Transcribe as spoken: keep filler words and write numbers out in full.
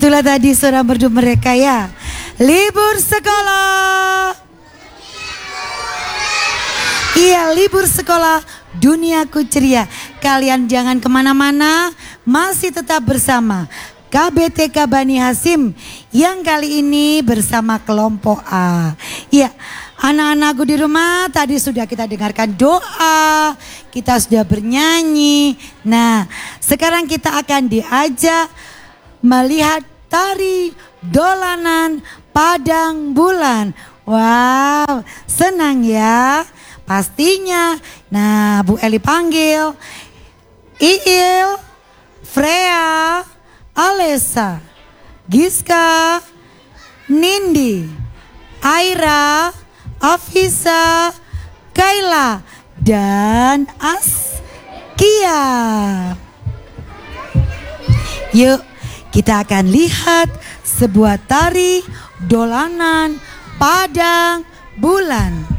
Itulah tadi suara merdu mereka ya. Libur sekolah. Iya, libur sekolah, duniaku ceria. Kalian jangan kemana-mana, masih tetap bersama K B T K Bani Hasim yang kali ini bersama kelompok A. Iya, anak-anakku di rumah tadi sudah kita dengarkan doa, kita sudah bernyanyi. Nah, sekarang kita akan diajak melihat tari dolanan padang bulan. Wow, senang ya. Pastinya. Nah, Bu Eli panggil Iil, Freya, Alessa, Giska, Nindi, Aira, Afisa, Kaila, dan Askia. Yuk, kita akan lihat sebuah tari dolanan padang bulan.